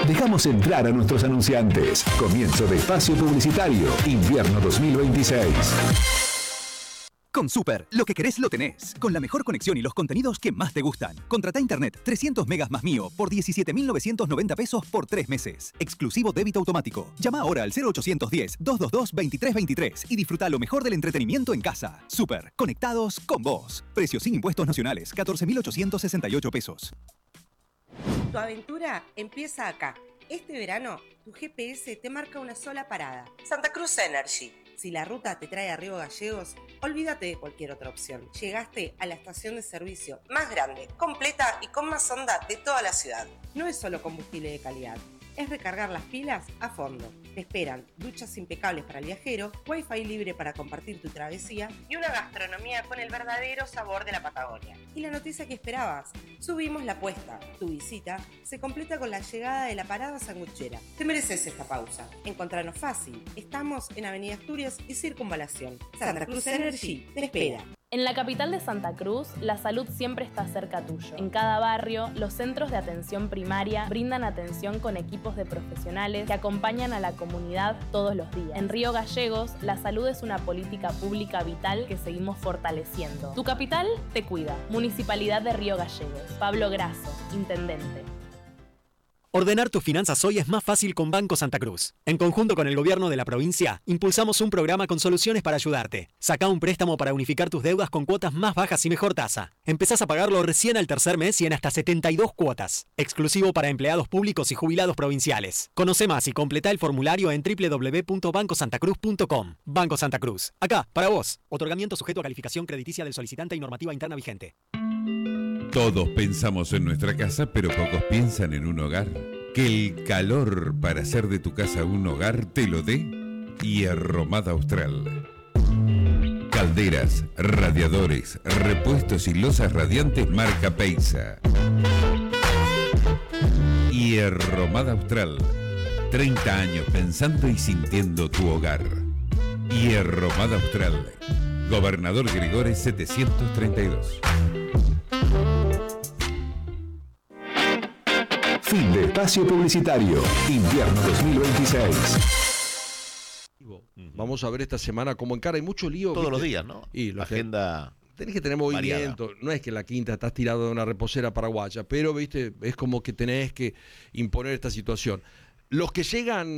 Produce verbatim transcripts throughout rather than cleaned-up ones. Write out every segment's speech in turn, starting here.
Dejamos entrar a nuestros anunciantes. Comienzo de espacio publicitario. Invierno dos mil veintiséis. Con Super, lo que querés lo tenés. Con la mejor conexión y los contenidos que más te gustan. Contrata internet trescientos megas más mío por diecisiete mil novecientos noventa pesos por tres meses. Exclusivo débito automático. Llama ahora al cero ochocientos diez, doscientos veintidós, veintitrés veintitrés y disfruta lo mejor del entretenimiento en casa. Super, conectados con vos. Precio sin impuestos nacionales, catorce mil ochocientos sesenta y ocho pesos. Tu aventura empieza acá. Este verano, tu G P S te marca una sola parada. Santa Cruz Energy. Si la ruta te trae a Río Gallegos, olvídate de cualquier otra opción. Llegaste a la estación de servicio más grande, completa y con más onda de toda la ciudad. No es solo combustible de calidad, es recargar las pilas a fondo. Te esperan duchas impecables para el viajero, wifi libre para compartir tu travesía y una gastronomía con el verdadero sabor de la Patagonia. Y la noticia que esperabas, subimos la apuesta. Tu visita se completa con la llegada de la parada sanguchera. Te mereces esta pausa. Encontranos fácil. Estamos en Avenida Asturias y Circunvalación. Santa Cruz Energy te espera. En la capital de Santa Cruz, la salud siempre está cerca tuyo. En cada barrio, los centros de atención primaria brindan atención con equipos de profesionales que acompañan a la comunidad todos los días. En Río Gallegos, la salud es una política pública vital que seguimos fortaleciendo. Tu capital te cuida. Municipalidad de Río Gallegos. Pablo Grasso, Intendente. Ordenar tus finanzas hoy es más fácil con Banco Santa Cruz. En conjunto con el gobierno de la provincia, impulsamos un programa con soluciones para ayudarte. Sacá un préstamo para unificar tus deudas con cuotas más bajas y mejor tasa. Empezás a pagarlo recién al tercer mes y en hasta setenta y dos cuotas. Exclusivo para empleados públicos y jubilados provinciales. Conoce más y completá el formulario en doble u doble u doble u punto banco santa cruz punto com. Banco Santa Cruz. Acá, para vos. Otorgamiento sujeto a calificación crediticia del solicitante y normativa interna vigente. Todos pensamos en nuestra casa, pero pocos piensan en un hogar. Que el calor para hacer de tu casa un hogar te lo dé Hierromada Austral. Calderas, radiadores, repuestos y losas radiantes marca Peisa. Hierromada Austral. treinta años pensando y sintiendo tu hogar. Hierromada Austral. Gobernador Gregores setecientos treinta y dos. Fin de espacio publicitario. Invierno dos mil veintiséis. Vamos a ver esta semana cómo encara. Hay mucho lío. Todos ¿viste? los días, ¿no? Y la agenda. Tenés que tener movimiento. Variada. No es que en la quinta estás tirado de una reposera paraguaya, pero viste, es como que tenés que imponer esta situación. Los que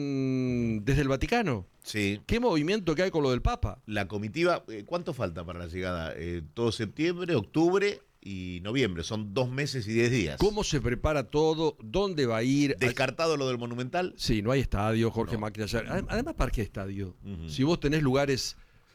llegan desde el Vaticano. Sí. ¿Qué movimiento que hay con lo del Papa? La comitiva, ¿cuánto falta para la llegada? Eh, todo septiembre, octubre y noviembre, son dos meses y diez días. ¿Cómo se prepara todo? ¿Dónde va a ir? ¿Descartado lo del Monumental? Sí, no hay estadio, Jorge no. Macri. Además, ¿para qué estadio? Uh-huh. Si vos tenés lugares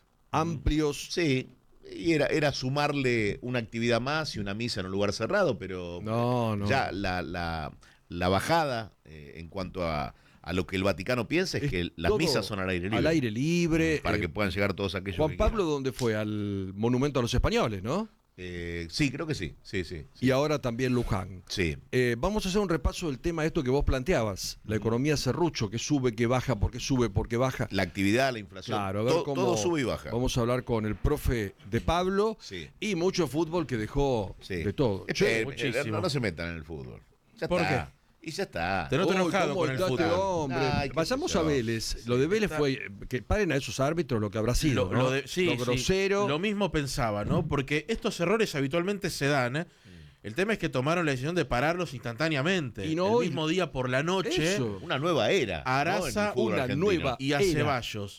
amplios. Sí, y era, era sumarle una actividad más y una misa en un lugar cerrado, pero no, no. ya la, la, la bajada eh, en cuanto a, a lo que el Vaticano piensa es, es que las misas son al aire libre. Al aire libre. Para eh, que puedan llegar todos aquellos Juan que Pablo, quieran. ¿dónde fue? Al Monumento a los Españoles, ¿no? Eh, sí, creo que sí. Sí, sí, sí. Y ahora también Luján. Sí. Eh, vamos a hacer un repaso del tema esto que vos planteabas. La economía serrucho, que sube, que baja, porque sube, porque baja. La actividad, la inflación. Claro, a ver todo, cómo, todo sube y baja. Vamos a hablar con el profe de Pablo. Sí. Y mucho fútbol que dejó sí. de todo. Che, eh, eh, no, no se metan en el fútbol. Ya ¿Por está. qué? Y ya está. Te noto enojado con el fútbol. Hombre. Ay, Vayamos a Vélez. Sí, lo de Vélez está... fue que paren a esos árbitros lo que habrá sido. Lo, ¿no? lo, de, sí, lo grosero. Sí, lo mismo pensaba, ¿no? Porque estos errores habitualmente se dan. ¿eh? El tema es que tomaron la decisión de pararlos instantáneamente. Y no, el mismo día por la noche. Eso. Una nueva era. A Araza, ¿no? una argentino. nueva y a era. Ceballos.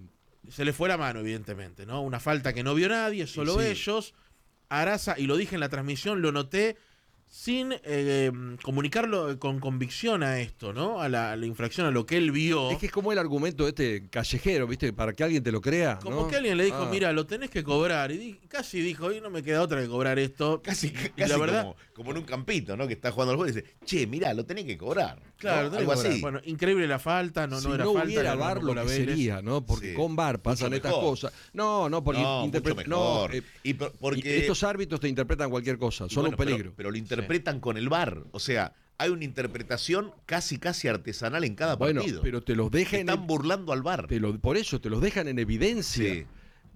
Se le fue la mano, evidentemente, ¿no? Una falta que no vio nadie, solo sí. ellos. Araza, y lo dije en la transmisión, lo noté sin eh, comunicarlo con convicción a esto, ¿no? A la, a la infracción, a lo que él vio. Es que es como el argumento este callejero, ¿viste? Para que alguien te lo crea. Como ¿no? que alguien le dijo, ah. mira, lo tenés que cobrar. Y di, casi dijo, hoy no me queda otra que cobrar esto. Casi, casi la verdad, como, como en un campito, ¿no? Que está jugando al juego y dice, che, mirá, lo tenés que cobrar. Claro, ¿no? Algo así. Bueno, increíble la falta, no, si no era no falta. hubiera V A R lo que sería, ¿no? Porque sí. con V A R pasan estas cosas. No, no, porque no, interpre- no eh, y por, porque y estos árbitros te interpretan cualquier cosa, son bueno, un peligro. Pero, pero lo interpretan sí. con el V A R, o sea, hay una interpretación casi casi artesanal en cada bueno, partido. Pero te los dejan. Están burlando al V A R. Te lo, por eso te los dejan en evidencia. Sí.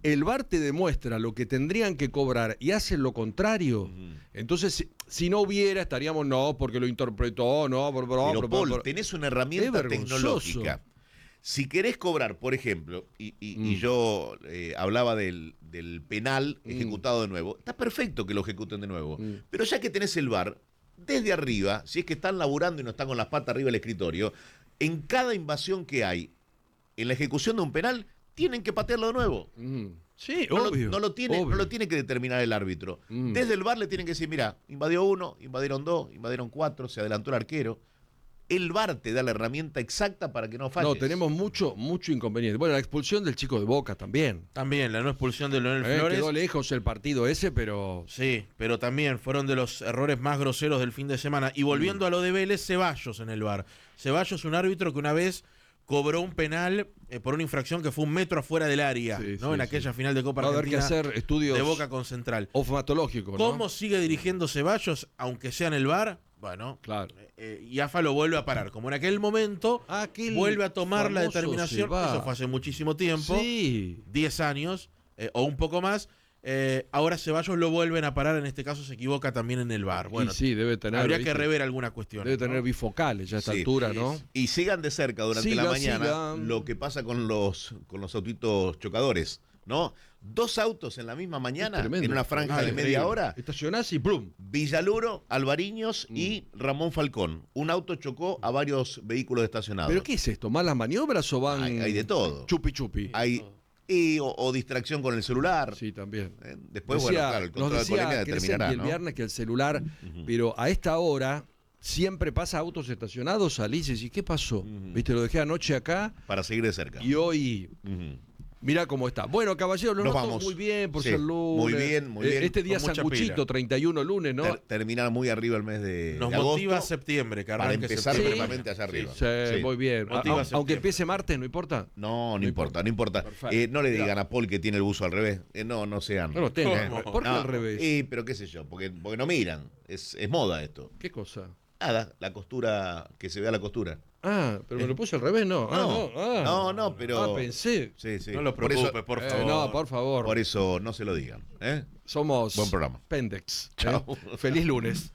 el V A R te demuestra lo que tendrían que cobrar y hacen lo contrario, uh-huh. entonces si, si no hubiera estaríamos no, porque lo interpretó, no, por, por, pero por, Paul, por, tenés una herramienta tecnológica. Si querés cobrar, por ejemplo, y, y, mm. y yo eh, hablaba del, del penal mm. ejecutado de nuevo, está perfecto que lo ejecuten de nuevo, mm. pero ya que tenés el V A R, desde arriba, si es que están laburando y no están con las patas arriba del escritorio, en cada invasión que hay en la ejecución de un penal, tienen que patearlo de nuevo. Mm. Sí, no obvio, lo, no, lo tiene, obvio. no lo tiene que determinar el árbitro. Mm. Desde el V A R le tienen que decir, mira, invadió uno, invadieron dos, invadieron cuatro, se adelantó el arquero. El V A R te da la herramienta exacta para que no falles. No, tenemos mucho, mucho inconveniente. Bueno, la expulsión del chico de Boca también. También, la no expulsión de Leonel eh, Flores. Quedó lejos el partido ese, pero... Sí, pero también fueron de los errores más groseros del fin de semana. Y volviendo mm. a lo de Vélez, Ceballos en el V A R. Ceballos, un árbitro que una vez cobró un penal eh, por una infracción que fue un metro afuera del área, sí, ¿no? Sí, en aquella sí. final de Copa Va Argentina. a haber que hacer estudios de Boca con Central. Oftalmológicos, ¿no? ¿Cómo sigue dirigiendo Ceballos, aunque sea en el V A R? Bueno, claro. Eh, y A F A lo vuelve a parar. Como en aquel momento, aquel vuelve a tomar la determinación. Cebá. Eso fue hace muchísimo tiempo. Sí. diez años eh, o un poco más. Eh, ahora Ceballos lo vuelven a parar. En este caso se equivoca también en el V A R. Bueno, y sí, debe tener, habría ¿viste? que rever alguna cuestión. Debe tener ¿no? bifocales ya a esta sí, altura, sí, ¿no? Y sigan de cerca durante siga, la mañana sigan. lo que pasa con los, con los autitos chocadores, ¿no? Dos autos en la misma mañana, en una franja ah, de media increíble. hora. Estacionás y plum. Villaluro, Alvariños mm. y Ramón Falcón. Un auto chocó a varios vehículos estacionados. ¿Pero qué es esto? ¿Malas maniobras o van...? Hay, hay de todo. Chupi chupi. Hay... Y, o, o distracción con el celular. Sí, también. Eh, después, decía, bueno, claro, el control de colemia determinará, el ¿no? viernes que el celular, uh-huh. pero a esta hora siempre pasa autos estacionados, salís y decís, ¿qué pasó? Uh-huh. Viste, lo dejé anoche acá. Para seguir de cerca. Y hoy... Uh-huh. Mirá cómo está. Bueno, caballero, lo Nos noto vamos. muy bien por sí, ser lunes. Muy bien, muy bien. Este día sanguchito, treinta y uno lunes, ¿no? Ter terminar muy arriba el mes de, Nos de agosto. motiva septiembre, que para empezar septiembre. permanente allá arriba. Sí, sí, sí. Muy bien. A, aunque empiece martes, ¿no importa? No, no, no importa, no importa. Eh, no le digan a Paul que tiene el buzo al revés. Eh, no, no sean. No lo tenga. Eh, ¿Por qué no, al revés? Eh, pero qué sé yo, porque, porque no miran. Es, es moda esto. ¿Qué cosa? Nada, la costura, que se vea la costura. Ah, pero me lo puse al revés, ¿no? No, ah, no, ah. no, no, pero... Ah, pensé. Sí, sí. No lo preocupes, por, por favor. Eh, no, por favor. Por eso no se lo digan. ¿eh? Somos Buen programa. Pendex. Chao. ¿eh? Feliz lunes.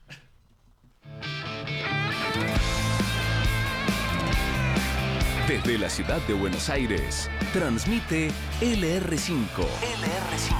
Desde la ciudad de Buenos Aires, transmite L R cinco. L R cinco.